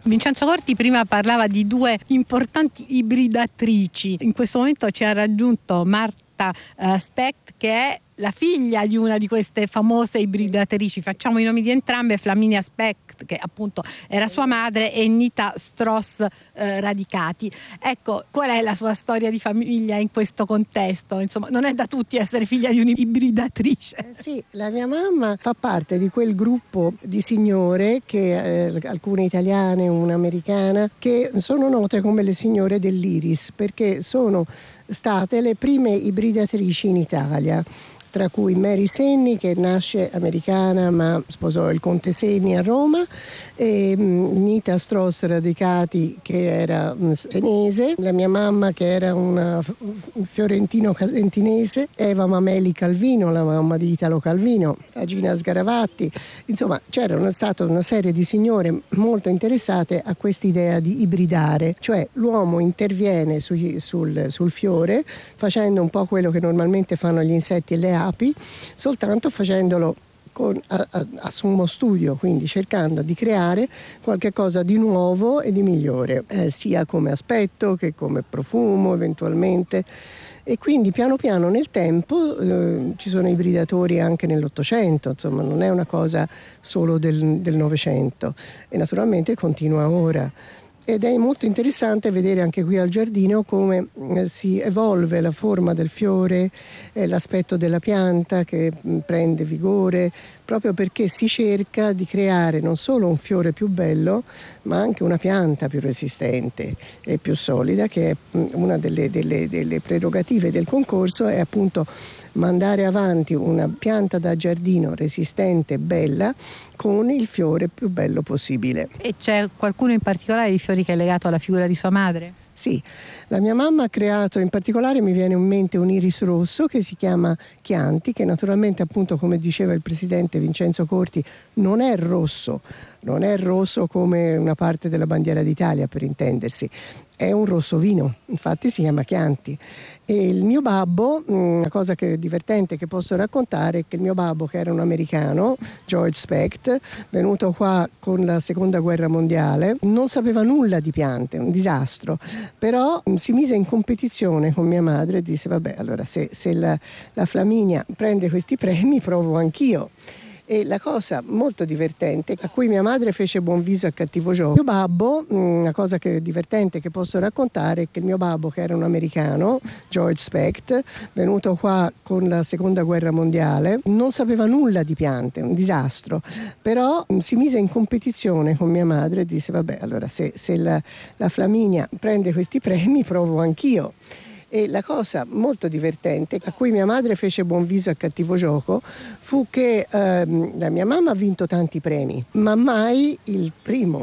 Vincenzo Corti prima parlava di due importanti ibridatrici. In questo momento ci ha raggiunto Marta Specht, che è la figlia di una di queste famose ibridatrici. Facciamo i nomi di entrambe: Flaminia Specht, che appunto era sua madre, e Nita Stross Radicati. Ecco, qual è la sua storia di famiglia in questo contesto? Insomma, non è da tutti essere figlia di un'ibridatrice. Sì, la mia mamma fa parte di quel gruppo di signore, che alcune italiane, una americana, che sono note come le signore dell'Iris, perché sono state le prime ibridatrici in Italia, tra cui Mary Senni, che nasce americana ma sposò il conte Senni a Roma, e Nita Stross Radicati, che era senese, la mia mamma che era una fiorentino-casentinese, Eva Mameli Calvino, la mamma di Italo Calvino, Agina Sgaravatti. Insomma, c'era stata una serie di signore molto interessate a quest'idea di ibridare, cioè l'uomo interviene sul fiore facendo un po' quello che normalmente fanno gli insetti e le api, soltanto facendolo a sommo studio, quindi cercando di creare qualche cosa di nuovo e di migliore, sia come aspetto che come profumo eventualmente. E quindi piano piano nel tempo ci sono ibridatori anche nell'Ottocento, insomma non è una cosa solo del Novecento, e naturalmente continua ora. Ed è molto interessante vedere anche qui al giardino come si evolve la forma del fiore, l'aspetto della pianta che prende vigore, proprio perché si cerca di creare non solo un fiore più bello, ma anche una pianta più resistente e più solida, che è una delle prerogative del concorso, è appunto mandare avanti una pianta da giardino resistente e bella con il fiore più bello possibile. E c'è qualcuno in particolare di fiori che è legato alla figura di sua madre? Sì, la mia mamma ha creato, in particolare mi viene in mente un iris rosso che si chiama Chianti, che naturalmente, appunto, come diceva il presidente Vincenzo Corti, non è rosso come una parte della bandiera d'Italia, per intendersi, è un rosso vino, infatti si chiama Chianti. E il mio babbo, una cosa divertente che posso raccontare, è che il mio babbo, che era un americano, George Specht, venuto qua con la seconda guerra mondiale, non sapeva nulla di piante, un disastro, però si mise in competizione con mia madre e disse: vabbè, allora se la Flaminia prende questi premi, provo anch'io. E la cosa molto divertente, a cui mia madre fece buon viso a cattivo gioco, mio babbo, una cosa divertente che posso raccontare, è che il mio babbo, che era un americano, George Specht, venuto qua con la seconda guerra mondiale, non sapeva nulla di piante, un disastro, però si mise in competizione con mia madre e disse: vabbè, allora se la Flaminia prende questi premi, provo anch'io. E la cosa molto divertente, a cui mia madre fece buon viso a cattivo gioco, fu che la mia mamma ha vinto tanti premi, ma mai il primo